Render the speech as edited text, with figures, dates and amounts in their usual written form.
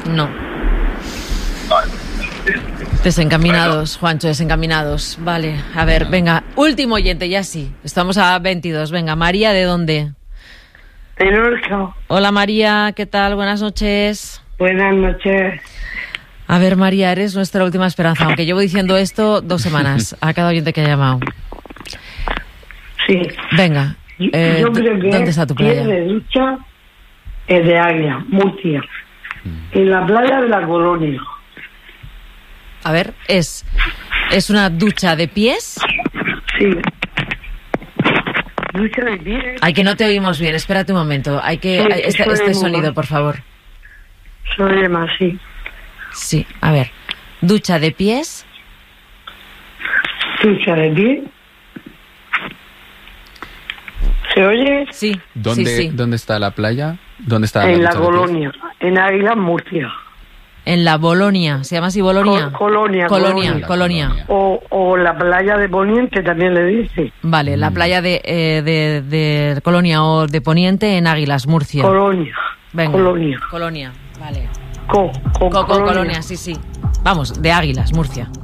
No. Desencaminados, Juancho, desencaminados. Vale, a ver, venga, último oyente, ya sí. Estamos a 22. Venga, María, ¿de dónde? De Lorca. Hola, María, ¿qué tal? Buenas noches. Buenas noches. A ver, María, eres nuestra última esperanza, aunque llevo diciendo esto 2 semanas a cada oyente que ha llamado. Sí. Venga, Yo creo que ¿dónde está tu playa? de ducha es de Águila, Murcia. En la playa de la Colonia. A ver, ¿es una ducha de pies? Sí. Ducha de pies. Ay, que no te oímos bien, espérate un momento. Hay que... Sí, este sonido, por favor. Soy más, sí. Sí, a ver. Ducha de pies. Ducha de pies. ¿Se oye? Sí. ¿Dónde está la playa? ¿Dónde está En la ducha de pies? Colonia, en Águila, Murcia. En la Bolonia, ¿se llama así Bolonia? Colonia. O la playa de Poniente también le dice. Vale, la playa de Colonia o de Poniente en Águilas, Murcia. Colonia. Venga. Colonia. Colonia, vale. Colonia. Colonia, sí. Vamos, de Águilas, Murcia.